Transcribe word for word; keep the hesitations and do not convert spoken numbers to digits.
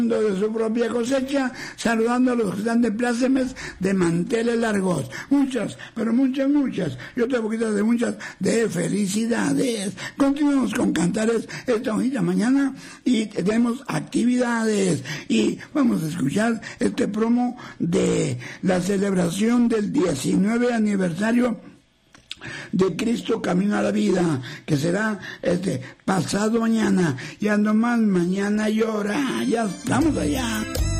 de su propia cosecha, saludando a los que están de plácemes de manteles largos. Muchas, pero muchas, muchas. Yo te poquito de muchas de felicidades. Continuamos con cantares esta bonita mañana y tenemos actividades. Y vamos a escuchar este promo de la celebración del diecinueve aniversario de Cristo Camino a la Vida, que será este pasado mañana. Ya nomás mañana llora, ya estamos allá.